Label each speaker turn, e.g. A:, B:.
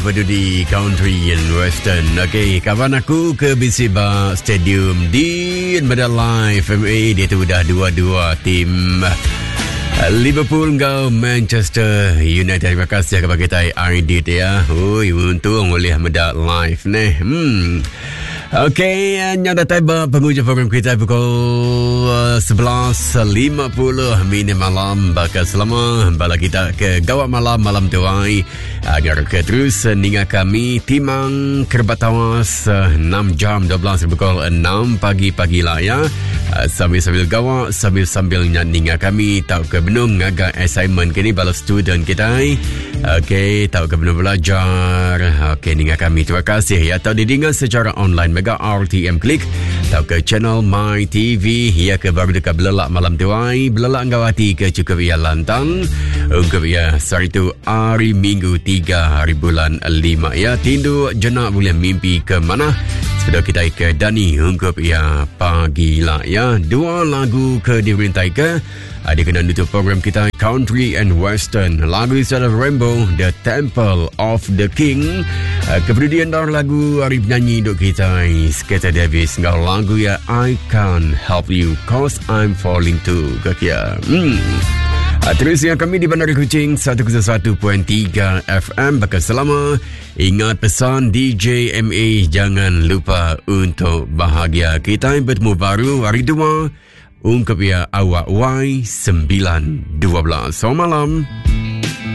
A: peduli country and western. Okey, kawan aku ke BC Bar Stadium di Medalai FMA. Dia tu dah dua-dua tim Liverpool kau Manchester United. Terima kasih kepada kita Aidit ya. Oi, untung boleh medal live ni. Okey, nyata tiba penghujung program kita pukul 11.50 minit malam. Bakal selama bala kita ke gawat malam tuai agar ke terus ninga kami timang kerbatawas 6 jam 12 pukul 6 pagi lah ya. Sambil gawat sambil ninga kami tahu ke benung agak assignment kini bala student kita. Okey, tahu ke benung belajar. Okey, ninga kami terima kasih ya. Tahu didengar secara online Mega RTM Klik, tahu ke channel My TV ya ke baru dekat belelak malam tuai, belelak ngawati ke cukup ya lantang ungkap ya sorry tu hari Minggu 3 hari bulan 5 ya. Tindu jenak boleh mimpi ke mana sudah kita ke Dani ungkap ya pagi lah ya. Dua lagu ke dirintai ke ada kena nutup program kita Country and Western. Lagu Star Rainbow, The Temple of the King. Kemudian dar lagu hari penyanyi duk kita Sketa Davis. Ngau lagu ya I Can't Help You Cause I'm Falling Too. Kakia. Terus yang kami di Bandar Kuching 101.3 FM. Bakal selama ingat pesan DJ MA, jangan lupa untuk bahagia. Kita bertemu baru hari 2 ungkap ya awak Y912. Selamat malam.